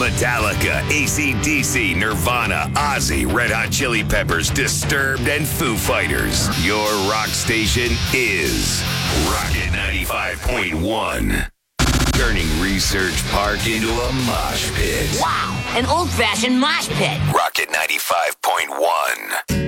Metallica, AC/DC, Nirvana, Ozzy, Red Hot Chili Peppers, Disturbed, and Foo Fighters. Your rock station is Rocket 95.1. Turning Research Park into a mosh pit. Wow, an old-fashioned mosh pit. Rocket 95.1.